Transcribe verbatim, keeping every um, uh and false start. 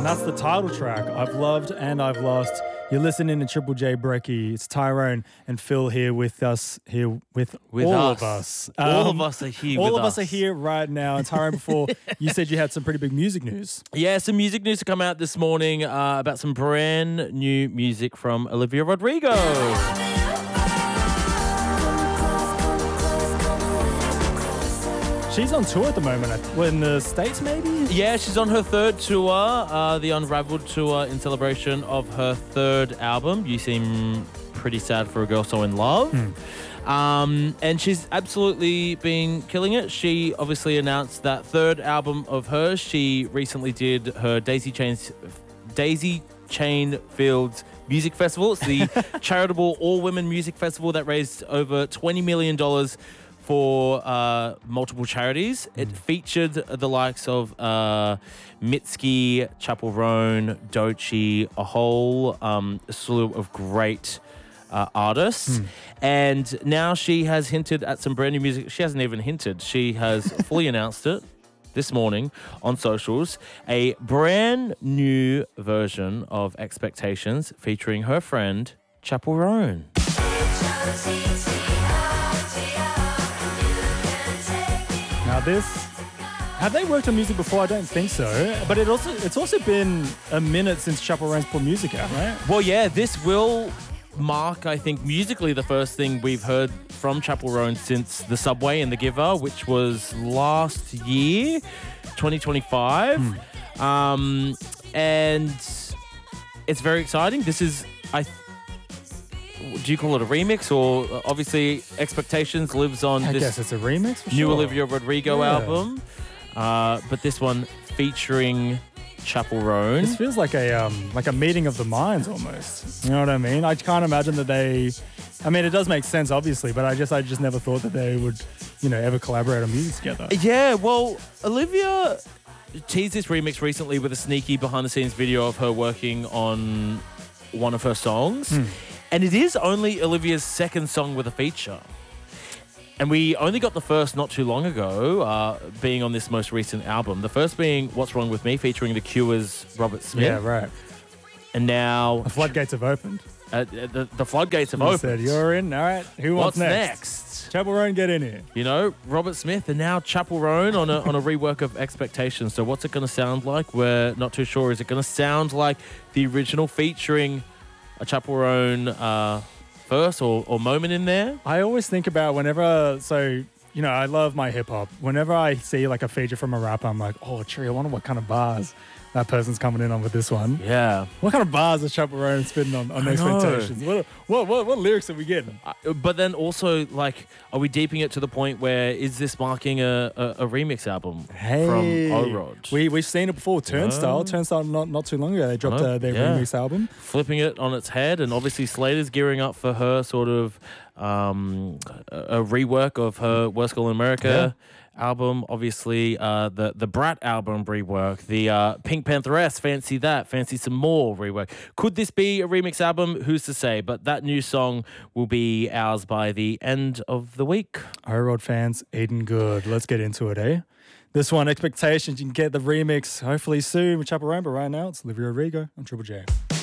And that's the title track, I've Loved and I've Lost. You're listening to Triple J Brekkie. It's Tyrone and Phil here with us, here with, with all us. of us. All Um, of us are here All with of us. us are here right now. And Tyrone, before you said you had some pretty big music news. Yeah, some music news to come out this morning uh, about some brand new music from Olivia Rodrigo. She's on tour at the moment, I th- well, in the States maybe? Yeah, she's on her third tour, uh, the Unraveled tour, in celebration of her third album. You Seem Pretty Sad for a Girl So in Love. Hmm. Um, and she's absolutely been killing it. She obviously announced that third album of hers. She recently did her Daisy Chains, Daisy Chain Fields Music Festival. It's the charitable all-women music festival that raised over twenty million dollars for uh, multiple charities. It featured the likes of uh, Mitski, Chapel Roan, Doechii, a whole um, slew of great uh, artists. Mm. And now she has hinted at some brand new music. She hasn't even hinted. She has fully announced it this morning on socials. A brand new version of Expectations featuring her friend, Chapel Roan. Now this, have they worked on music before? I don't think so. But it also it's also been a minute since Chapel Roan's put music out, right? Well, yeah, this will mark, I think, musically the first thing we've heard from Chapel Roan since The Subway and The Giver, which was last year, twenty twenty-five. Mm. Um, and it's very exciting. This is, I th- do you call it a remix, or uh, obviously Expectations lives on I this guess it's a remix for new sure. Olivia Rodrigo Yeah. album, uh, but this one featuring Chapel Roan. This feels like a um like a meeting of the minds almost. You know what I mean? I can't imagine that they. I mean, it does make sense, obviously, but I just I just never thought that they would, you know, ever collaborate on music together. Yeah, well, Olivia teased this remix recently with a sneaky behind-the-scenes video of her working on one of her songs. Hmm. And it is only Olivia's second song with a feature. And we only got the first not too long ago, uh, being on this most recent album. The first being What's Wrong With Me, featuring The Cure's Robert Smith. Yeah, right. And now The floodgates have opened. uh, the, the floodgates have You opened. said you're in. All right. Who What's wants next? next? Chapel Roan, get in here. You know, Robert Smith and now Chapel Roan on a, on a rework of Expectations. So what's it going to sound like? We're not too sure. Is it going to sound like the original featuring a Chapel Roan uh, verse or, or moment in there? I always think about whenever, so, you know, I love my hip hop. Whenever I see like a feature from a rapper, I'm like, oh, tree, I wonder what kind of bars that person's coming in on with this one. Yeah. What kind of bars is Chapel Roan spitting on, on I know. Expectations? What, what, what, what lyrics are we getting? Uh, but then also, like, are we deeping it to the point where is this marking a, a, a remix album from O-Rod? We, we've seen it before. Turnstile. Oh. Turnstile not, not too long ago. They dropped Oh, uh, their yeah. remix album. Flipping it on its head, and obviously Slater's gearing up for her sort of um, a, a rework of her Worst Girl in America album. Obviously, uh, the the Brat album rework, the uh, Pink Pantheress, fancy that, fancy some more rework. Could this be a remix album? Who's to say? But that new song will be ours by the end of the week. O-Rod fans, eating good. Let's get into it, eh? This one, Expectations. You can get the remix hopefully soon with Chapel Roan, but right now it's Olivia Rodrigo on Triple J.